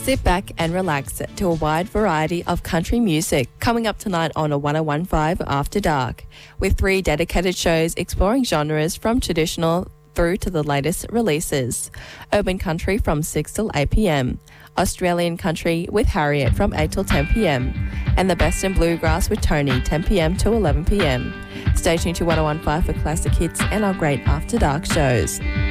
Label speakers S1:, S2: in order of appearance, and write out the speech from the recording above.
S1: Sit back and relax to a wide variety of country music coming up tonight on a 101.5 After Dark, with 3 dedicated shows exploring genres from traditional through to the latest releases. Urban country from 6 till 8 p.m, Australian country with Harriet from 8 till 10 p.m, and the best in bluegrass with Tony 10 p.m to 11 p.m. Stay tuned to 101.5 for classic hits and our great After Dark shows.